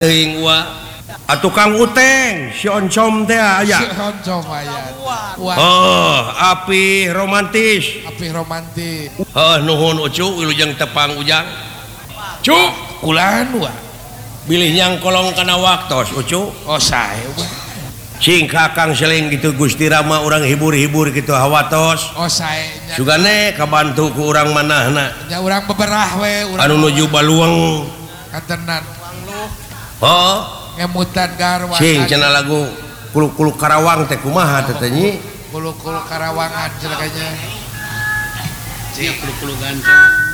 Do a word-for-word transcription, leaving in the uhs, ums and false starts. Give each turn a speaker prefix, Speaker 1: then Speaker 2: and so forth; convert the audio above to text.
Speaker 1: tukang uteng si oncom teh aya.
Speaker 2: Si oncom aya.
Speaker 1: Oh, api romantis.
Speaker 2: Api romantis.
Speaker 1: Heuh nuhun ucu wilujeng tepang ujang.
Speaker 2: Cuk, kulaan wa.
Speaker 1: Bilih nyang kolong kana waktos ucu.
Speaker 2: Oh sae wa.
Speaker 1: Cing kakang seling gitu Gusti Rama urang hibur-hibur gitu hawatos.
Speaker 2: Oh sae.
Speaker 1: Sugane kabantu ku urang manahna.
Speaker 2: Nya urang beberah we urang.
Speaker 1: Anu nuju Baluang.
Speaker 2: Kantenan.
Speaker 1: Oh,
Speaker 2: ngemutan garwa.
Speaker 1: Cing cenah lagu Kuluk-kuluk Karawang teh kumaha teh nyi?
Speaker 2: Kuluk-kuluk Karawangan celakanya.
Speaker 3: Cing kuluk-kuluk ganteng.